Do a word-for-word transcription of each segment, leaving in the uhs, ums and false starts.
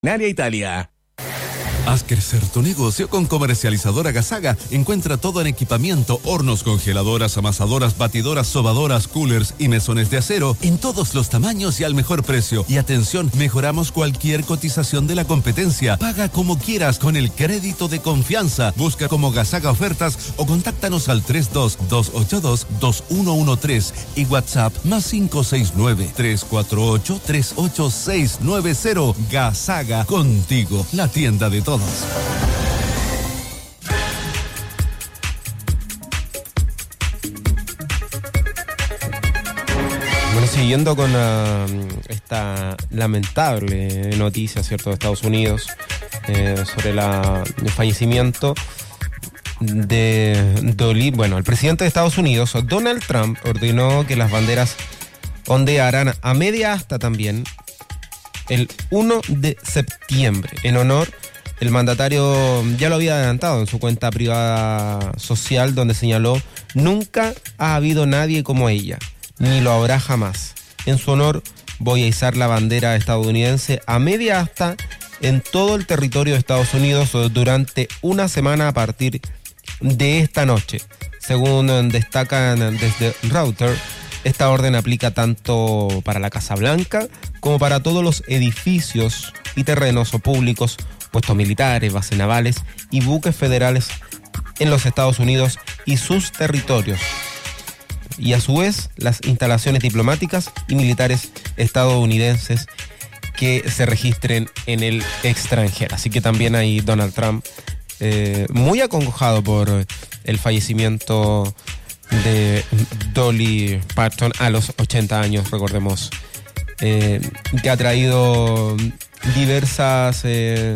Veterinaria Italia. Haz crecer tu negocio con Comercializadora Gasaga. Encuentra todo en equipamiento, hornos, congeladoras, amasadoras, batidoras, sobadoras, coolers y mesones de acero en todos los tamaños y al mejor precio. Y atención, mejoramos cualquier cotización de la competencia. Paga como quieras con el crédito de confianza. Busca como Gasaga Ofertas o contáctanos al tres dos dos ocho dos dos uno uno tres y WhatsApp más cinco seis nueve tres cuatro ocho tres ocho seis nueve cero. Gasaga, contigo, la tienda de todos. Bueno, siguiendo con uh, esta lamentable noticia, ¿cierto?, de Estados Unidos eh, sobre la, el fallecimiento de Dolly. Bueno, el presidente de Estados Unidos, Donald Trump, ordenó que las banderas ondearan a media asta también el uno de septiembre en honor. El mandatario ya lo había adelantado en su cuenta privada social, donde señaló: nunca ha habido nadie como ella, ni lo habrá jamás. En su honor voy a izar la bandera estadounidense a media asta en todo el territorio de Estados Unidos durante una semana a partir de esta noche. Según destacan desde Reuters, esta orden aplica tanto para la Casa Blanca como para todos los edificios y terrenos públicos, puestos militares, bases navales y buques federales en los Estados Unidos y sus territorios, y a su vez las instalaciones diplomáticas y militares estadounidenses que se registren en el extranjero. Así que también hay Donald Trump eh, muy acongojado por el fallecimiento de Dolly Parton a los ochenta años, recordemos, eh, que ha traído diversas eh,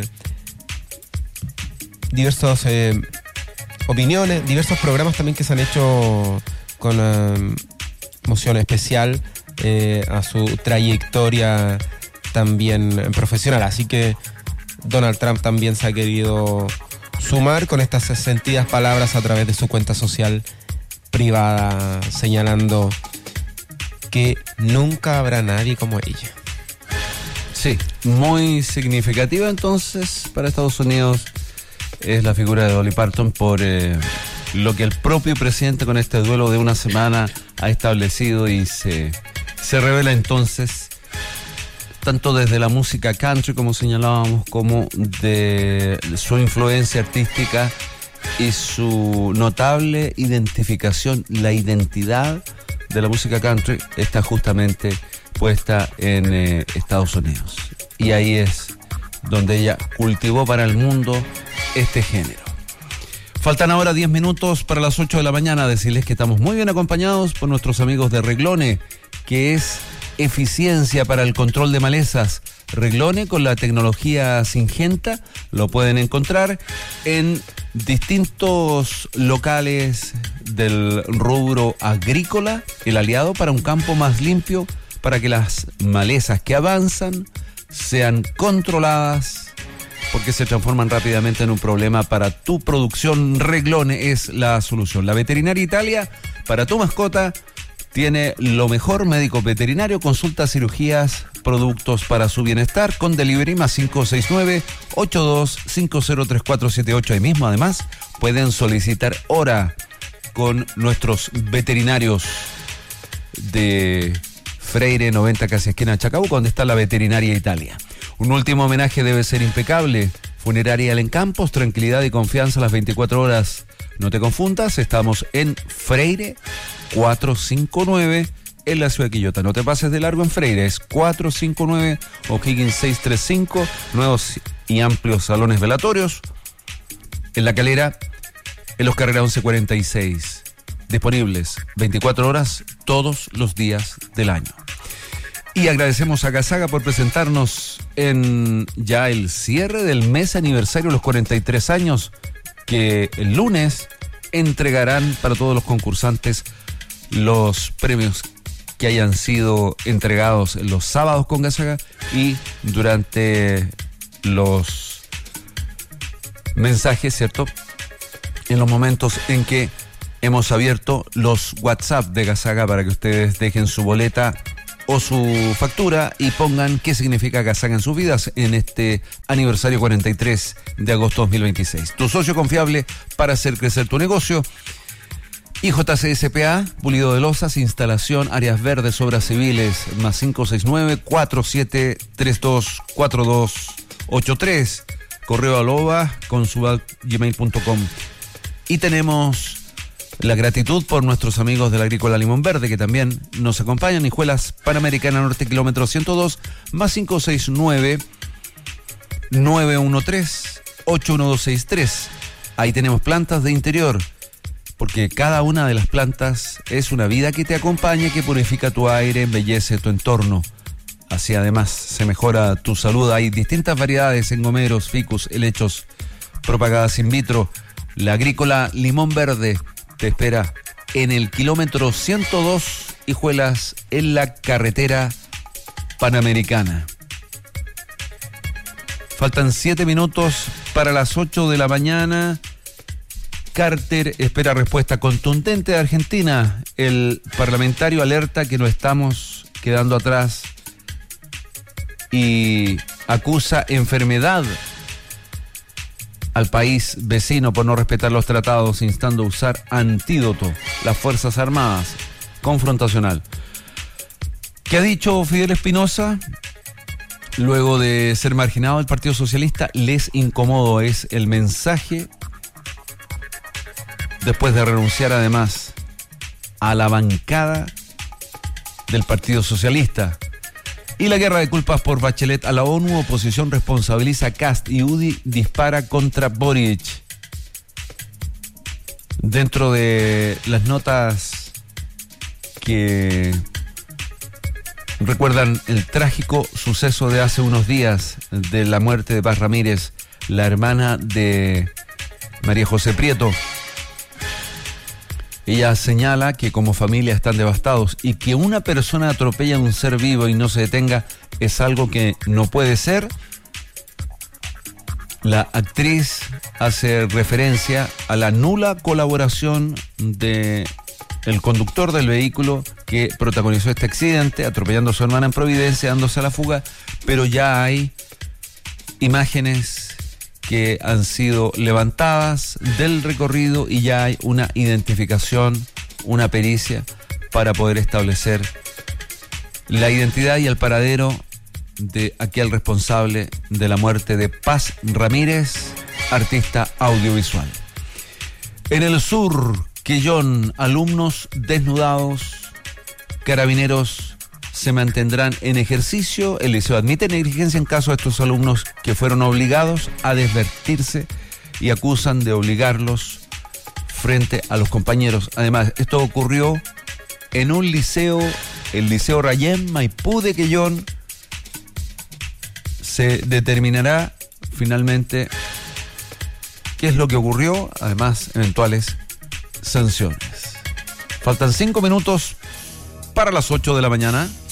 diversas eh, opiniones, diversos programas también que se han hecho con eh, moción especial eh, a su trayectoria también profesional. Así que Donald Trump también se ha querido sumar con estas sentidas palabras a través de su cuenta social privada, señalando que nunca habrá nadie como ella. Sí, muy significativa entonces para Estados Unidos es la figura de Dolly Parton por eh, lo que el propio presidente con este duelo de una semana ha establecido, y se, se revela entonces tanto desde la música country, como señalábamos, como de su influencia artística y su notable identificación. La identidad de la música country está justamente puesta en eh, Estados Unidos, y ahí es donde ella cultivó para el mundo este género. Faltan ahora diez minutos para las ocho de la mañana. Decirles que estamos muy bien acompañados por nuestros amigos de Reglone, que es eficiencia para el control de malezas. Reglone, con la tecnología Syngenta, lo pueden encontrar en distintos locales del rubro agrícola, el aliado para un campo más limpio, para que las malezas que avanzan sean controladas, porque se transforman rápidamente en un problema para tu producción. Reglone es la solución. La Veterinaria Italia, para tu mascota, tiene lo mejor: médico veterinario, consultas, cirugías, productos para su bienestar, con delivery más cinco seis nueve ocho dos cinco cero tres cuatro siete ocho. Ahí mismo, además, pueden solicitar hora con nuestros veterinarios de Freire noventa, casi esquina Chacabuco, donde está la Veterinaria Italia. Un último homenaje debe ser impecable. Funeraria El Encampos, tranquilidad y confianza las veinticuatro horas. No te confundas, estamos en Freire cuatrocientos cincuenta y nueve en la ciudad de Quillota. No te pases de largo en Freire, es cuatrocientos cincuenta y nueve, O'Higgins seiscientos treinta y cinco, nuevos y amplios salones velatorios. En La Calera, en los Carrera once cuarenta y seis. Disponibles veinticuatro horas todos los días del año. Y agradecemos a Gasaga por presentarnos en ya el cierre del mes aniversario de los cuarenta y tres años, que el lunes entregarán para todos los concursantes los premios que hayan sido entregados los sábados con Gasaga y durante los mensajes, ¿cierto?, en los momentos en que hemos abierto los WhatsApp de Gasaga para que ustedes dejen su boleta o su factura y pongan qué significa Gasaga en sus vidas en este aniversario cuarenta y tres de agosto dos mil veintiséis. Tu socio confiable para hacer crecer tu negocio. I J C S P A, pulido de losas, instalación, áreas verdes, obras civiles, más cinco seis nueve, cuatro siete tres dos, cuatro dos ocho tres, correo aloba consulat gmail punto com. Y tenemos la gratitud por nuestros amigos de la Agrícola Limón Verde, que también nos acompañan. Hijuelas Panamericana Norte, kilómetro ciento dos, más cinco seis nueve, nueve uno tres, ocho uno dos seis tres. Ahí tenemos plantas de interior, porque cada una de las plantas es una vida que te acompaña, que purifica tu aire, embellece tu entorno. Así además se mejora tu salud. Hay distintas variedades en gomeros, ficus, helechos, propagadas in vitro. La Agrícola Limón Verde te espera en el kilómetro ciento dos, Hijuelas, en la carretera Panamericana. Faltan siete minutos para las ocho de la mañana. Carter espera respuesta contundente de Argentina. El parlamentario alerta que no estamos quedando atrás y acusa enfermedad al país vecino por no respetar los tratados, instando a usar antídoto. Las Fuerzas Armadas, confrontacional. ¿Qué ha dicho Fidel Espinosa? Luego de ser marginado del Partido Socialista, les incomodo, es el mensaje después de renunciar además a la bancada del Partido Socialista. Y la guerra de culpas por Bachelet a la ONU, oposición responsabiliza a Kast y U D I dispara contra Boric. Dentro de las notas que recuerdan el trágico suceso de hace unos días de la muerte de Paz Ramírez, la hermana de María José Prieto. Ella señala que como familia están devastados y que una persona atropella a un ser vivo y no se detenga es algo que no puede ser. La actriz hace referencia a la nula colaboración de el conductor del vehículo que protagonizó este accidente, atropellando a su hermana en Providencia, dándose a la fuga, pero ya hay imágenes que han sido levantadas del recorrido y ya hay una identificación, una pericia para poder establecer la identidad y el paradero de aquel responsable de la muerte de Paz Ramírez, artista audiovisual. En el sur, Quellón, alumnos desnudados, carabineros se mantendrán en ejercicio. El liceo admite negligencia en caso de estos alumnos que fueron obligados a desvestirse y acusan de obligarlos frente a los compañeros. Además, esto ocurrió en un liceo, el Liceo Rayén, Maipú de Quellón. Se determinará finalmente qué es lo que ocurrió, además eventuales sanciones. Faltan cinco minutos para las ocho de la mañana.